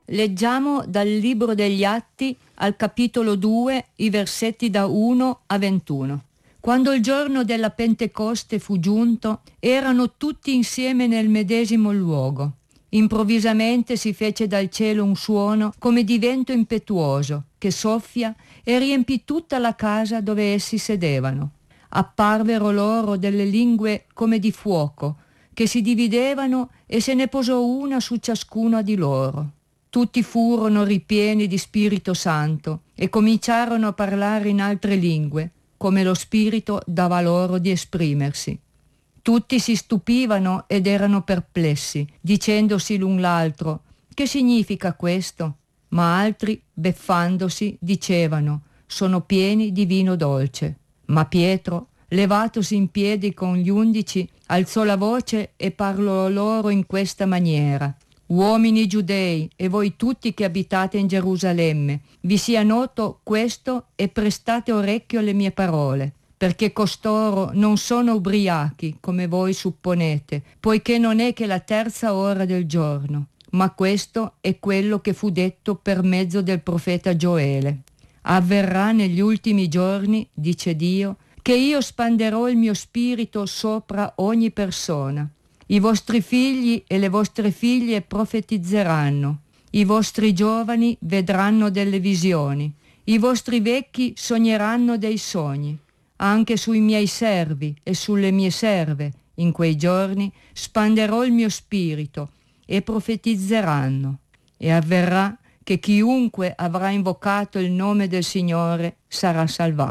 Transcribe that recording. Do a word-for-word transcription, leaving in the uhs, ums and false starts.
Leggiamo dal Libro degli Atti al capitolo due, i versetti da uno a ventuno. Quando il giorno della Pentecoste fu giunto, erano tutti insieme nel medesimo luogo. Improvvisamente si fece dal cielo un suono come di vento impetuoso, che soffia e riempì tutta la casa dove essi sedevano. Apparvero loro delle lingue come di fuoco, che si dividevano e se ne posò una su ciascuna di loro. Tutti furono ripieni di Spirito Santo e cominciarono a parlare in altre lingue, come lo Spirito dava loro di esprimersi. Tutti si stupivano ed erano perplessi, dicendosi l'un l'altro: «Che significa questo?» Ma altri, beffandosi, dicevano: «Sono pieni di vino dolce». Ma Pietro, levatosi in piedi con gli undici, alzò la voce e parlò loro in questa maniera: «Uomini giudei e voi tutti che abitate in Gerusalemme, vi sia noto questo e prestate orecchio alle mie parole, perché costoro non sono ubriachi come voi supponete, poiché non è che la terza ora del giorno, ma questo è quello che fu detto per mezzo del profeta Gioele. Avverrà negli ultimi giorni, dice Dio, che io spanderò il mio spirito sopra ogni persona. I vostri figli e le vostre figlie profetizzeranno, i vostri giovani vedranno delle visioni, i vostri vecchi sogneranno dei sogni. Anche sui miei servi e sulle mie serve, in quei giorni, spanderò il mio spirito e profetizzeranno. E avverrà che chiunque avrà invocato il nome del Signore sarà salvato».